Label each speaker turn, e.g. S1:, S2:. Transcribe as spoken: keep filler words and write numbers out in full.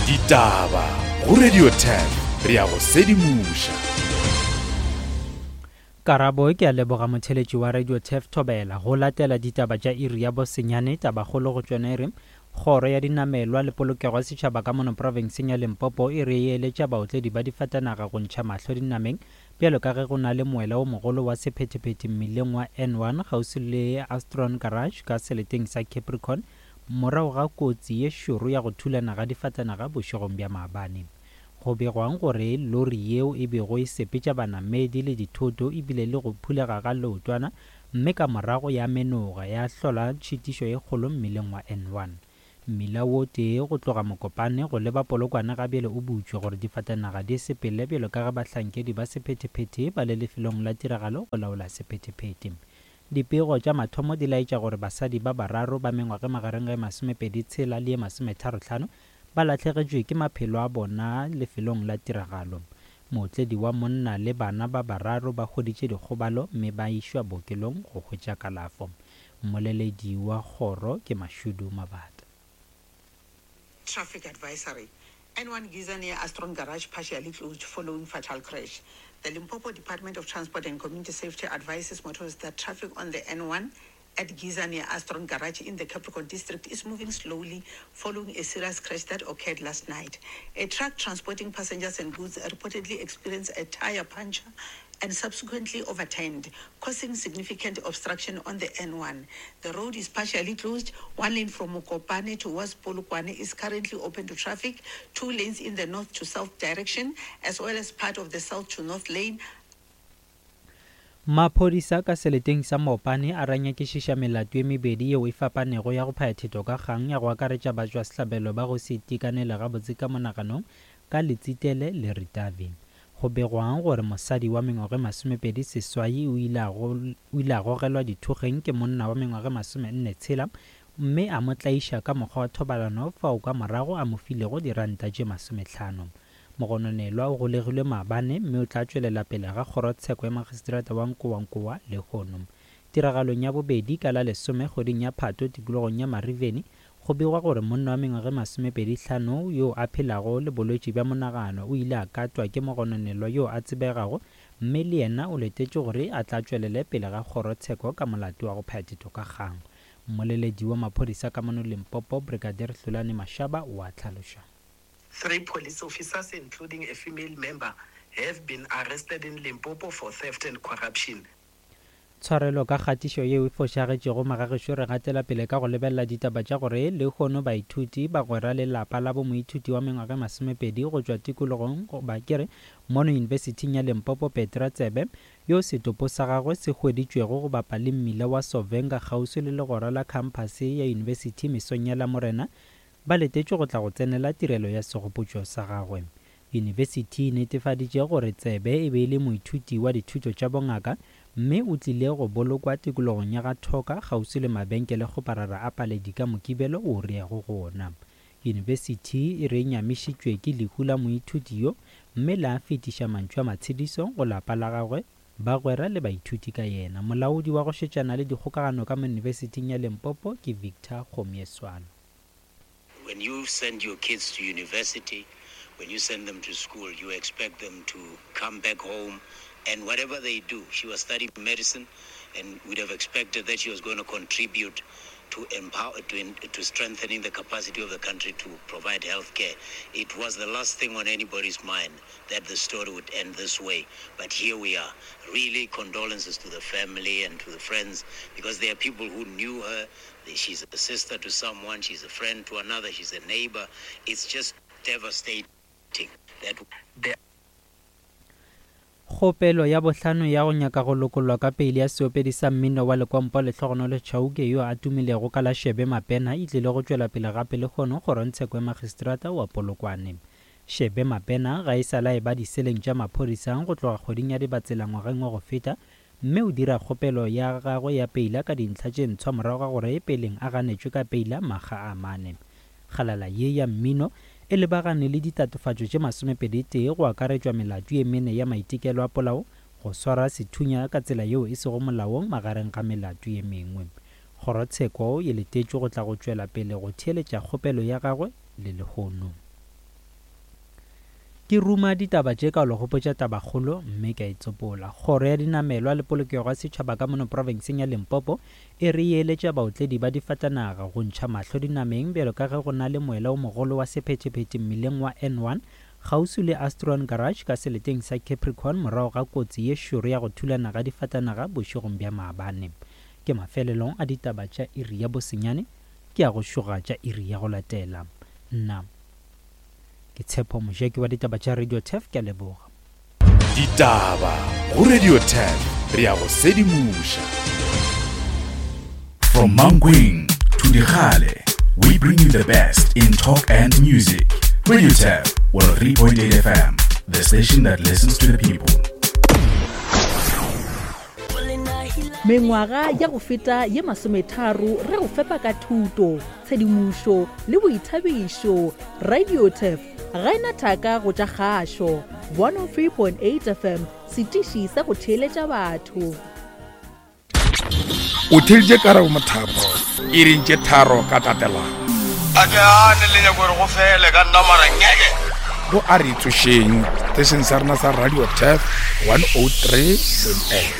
S1: Ditaba go Radio ten re ya go sedimoša.
S2: Karabo ke a leboga motheletši wa Radio ten Thobela go latela ditaba tša iri ya bosenyane taba kgolo go tšona ere kgoro ya dinamelwa le polokego ya setšhaba ka mono provinseng ya Limpopo e re eletša baotledi ba difatanaga go ntšha mahlo dinameng bjalo ka ge go na le moela o mogolo wa sephetephete mmileng wa N one gausi le Astron Garage ka seleteng sa Capricorn morago ga kotsi ye šoro ya go thulana ga difatanaga bošegong bja maabane. Go begwang gore lori yeo e bego e sepetša banamedi le dithoto ebile le go phulega ga leotwana mme ka morago ya menoga ya hlola tšhitišo ye kgolo mmileng wa N one. Mmila wo tee go tloga Mokopane go leba Polokwane ga bjale o butšwe gore difatanaga di sepele bjalo ka ga bahlankedi ba sephetephete ba le lefelong la tiragalo go laola sephetephete. Dipego tša mathomo di laetša gore basadi ba bararo ba mengwaga magareng ga masomepedi tshela le masometharo-hlano ba latlhegetšwe ke maphelo a bona lefelong la tiragalo. Mootledi wa monna le bana ba bararo ba goditše dikgobalo mme ba išwa bookelong go hwetša kalafo. Mmoleledi wa kgoro ke Mashudu Mabata.
S3: Traffic advisory. N one Giza near Astron Garage partially closed following fatal crash. The Limpopo Department of Transport and Community Safety advises motorists that traffic on the N one at Giza near Astron Garage in the Capricorn district is moving slowly following a serious crash that occurred last night. A truck transporting passengers and goods reportedly experienced a tire puncture and subsequently overturned, causing significant obstruction on the N one. The road is partially closed. One lane from Mokopane towards Polokwane is currently open to traffic, two lanes in the north to south direction, as well as part of the south to north lane.
S2: Maphodisa ka seleteng sa Mopane a ranyakišiša melato e mebedi yeo e fapanego ya go phaya theto ka kgang ya go akaretša batšwa sehlabelo ba go se itekanele gabotse ka monaganong ka Letsitele le Ritavi. Go begwang gore mosadi wa mengwaga masomepedi seswai o ile a gogelwa dithokgeng ke monna wa mengwaga masomenne tshela mme a mo tlaiša ka mokgwa wa thobalano fao ka morago a mo filego diranta tše masomehlano. Mogononelwa o golegilwe maabane mme o tla tšwelela pele ga kgorotsheko ya magistrata wa Nkowankowa le Kgono. Tiragalong ya bobedi ka la lesome kgweding ya Phato tikologong ya Mariveni go begwa gore monna wa mengwaga masomepedi hlano yo a phelago le bolwetši bja monagano o ile a katwa ke mogononelwa yo a tsebegago mme le yena o letetše gore a tla tšwelele pele ga kgorotsheko ka molato wa go phaya theto ka kgang. Mmoleledi wa maphodisa ka mono Limpopo Brigadier Hlolane Mashaba o a hlaloša.
S4: Three police officers, including a female member, have been arrested in Limpopo for theft and corruption.
S2: Tshwarelo ka kgatišo yeo e fošagetšego magagišo re gatela pele ka go lebelela ditaba tša gore le kgono baithuti ba gwera lelapa la bo moithuti wa mengwaga masomepedi go tšwa tikologong goba kere mono yunibesithing ya Limpopo Petra Tsebe yo setopo sa gagwe se hweditšwego go bapa le mmila wa Sovenga kgausi le legora la kampase ya yunibesithi mesong ya Lamorena ba letetšwe go tla go tsenela tirelo ya segopotšo sa gagwe. Yunibesithi e netefaditše gore Tsebe e be le moithuti wa dithuto tša bongaka mme o tlile go bolokwa tikologong ya ga Thoka kgausi le mabenkele go parara a Paledi ka Mokibelo o reago gona. Yunibesithi e re nyamišitšwe ke lehu la moithuti yo mme la fetiša mantšu a matshediso go lapa la gagwe ba gwera le baithuti ka yena. Molaodi wa go šetšana le dikgokagano ka mo yunibesithing ya Limpopo ke Victor Khomieswana.
S5: When you send your kids to university, when you send them to school, you expect them to come back home and whatever they do. She was studying medicine and we'd have expected that she was going to contribute to empower, to, in, to strengthening the capacity of the country to provide health care. It was the last thing on anybody's mind that the story would end this way. But here we are. Really condolences to the family and to the friends because there are people who knew her. She's a sister to someone, she's a friend to another, she's a neighbor. It's just devastating that the
S2: Kgopelo ya bohlano ya go nyaka go lokolwa ka peile ya seopedi sa mmino wa Lekwampo le Tlhogono le Chauke yo a tumilego ka la Shebe Mapena e tlile go tšwela pele gape le kgono kgorotsheko ya magistrata wa Polokwane. Shebe Mapena ga e sala e ba diseleng tša maphodisang go tloga kgweding ya dibatsela ngwageng wa go feta mme o dira kgopelo ya gagwe ya peila ka dintlha tše ntshwa morago ga gore e peleng a ganetšwe ka peila maga a mane. Kgalala ye ya mmino e lebagane le ditatofatšo tše masomepedi tee go akaretšwa melato e mene ya maitekelo a polao go swara sethunya ka tsela yeo e sego molaong magareng ga melato ye mengwe. Kgorotsheko ye letetšwe go tla go tšwela pele go theeletša kgopelo ya gagwe le lehono. ke ruma ditaba tše ka lo gopotša tabakgolo mme ka itsopola. Kgoro ya dinamelwa le polokego ya setšhaba ka mono provinceng ya Limpopo e re eletša baotledi ba difatanaga go ntšha mahlo dinameng bjalo ka ge go na le moela o mogolo wa sephetephete mmileng wa N one gausu le Astron Garage ka seleteng sa Capricorn morago ga kotsi ye šoro ya go thulana ga difatanaga bošegong bja Maabane. Ke mafelelong a ditaba tša iri ya bosenyane ke a go šoga tša iri ya go latela. Nna ke Tshepo Mojeki wa ditaba tša Radio Tef ke a leboga.
S1: Ditaba go Radio Tef re a go sedimuša.
S6: From Mankweng to Dikgale, we bring you the best in talk and music. Radio Tef one oh three point eight F M, the station that listens to the people.
S7: Mengwaga ya go feta ye masometharo re go fepa ka thuto, tshedimušo le boithabišo. Radio Tef ga ena thaka go tša kgašo. one oh three point eight F M, setiši sa go theeletša batho.
S8: O theeletše karabo mothapo e rentše tharo ka tatelano.
S9: A ke ane le nyako re go fele ka nna mara nyeke.
S8: Go a re tsošeng, station sa rena sa Radio Tef one oh three point eight.